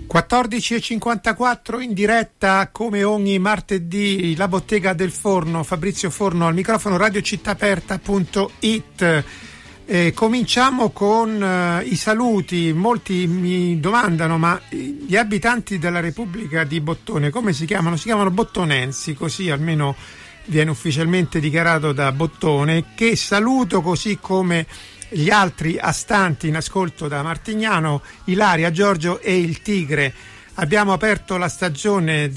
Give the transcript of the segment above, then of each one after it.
14:54 in diretta come ogni martedì, la bottega del forno, Fabrizio Forno al microfono, radiocittaaperta.it. Cominciamo con i saluti. Molti mi domandano: ma gli abitanti della Repubblica di Bottone come si chiamano? Si chiamano bottonensi, così almeno viene ufficialmente dichiarato da Bottone, che saluto così come gli altri astanti in ascolto da Martignano, Ilaria, Giorgio e il Tigre. Abbiamo aperto la stagione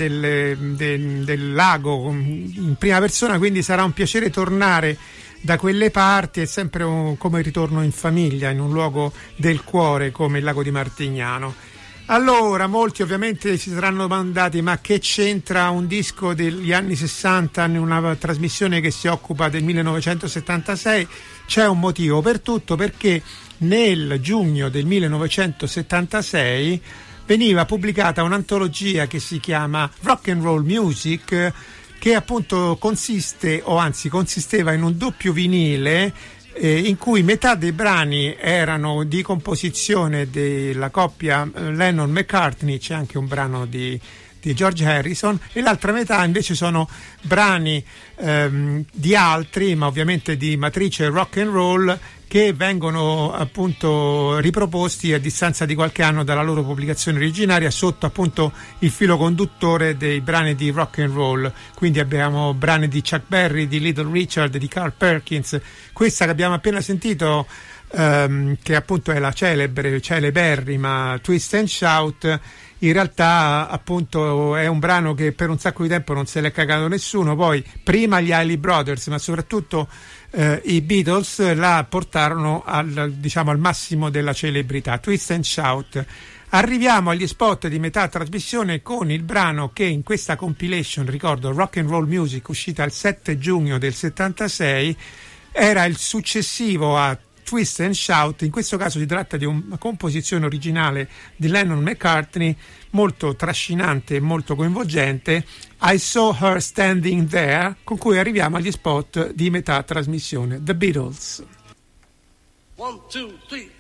del lago in prima persona, quindi sarà un piacere tornare da quelle parti. È sempre come ritorno in famiglia, in un luogo del cuore come il lago di Martignano. Allora, molti ovviamente si saranno domandati: ma che c'entra un disco degli anni 60 in una trasmissione che si occupa del 1976? C'è un motivo per tutto, perché nel giugno del 1976 veniva pubblicata un'antologia che si chiama Rock and Roll Music, che appunto consisteva in un doppio vinile in cui metà dei brani erano di composizione della coppia Lennon-McCartney, c'è anche un brano di George Harrison, e l'altra metà invece sono brani di altri, ma ovviamente di matrice rock and roll, che vengono appunto riproposti a distanza di qualche anno dalla loro pubblicazione originaria sotto appunto il filo conduttore dei brani di rock and roll. Quindi abbiamo brani di Chuck Berry, di Little Richard, di Carl Perkins. Questa che abbiamo appena sentito, che appunto è la celeberrima Twist and Shout, in realtà appunto è un brano che per un sacco di tempo non se l'è cagato nessuno. Poi prima gli Isley Brothers, ma soprattutto i Beatles la portarono al massimo della celebrità. Twist and Shout. Arriviamo agli spot di metà trasmissione con il brano che in questa compilation, ricordo, Rock and Roll Music, uscita il 7 giugno del 76, era il successivo a Twist and Shout. In questo caso si tratta di una composizione originale di Lennon-McCartney, molto trascinante e molto coinvolgente, I Saw Her Standing There, con cui arriviamo agli spot di metà trasmissione. The Beatles. 1, 2, 3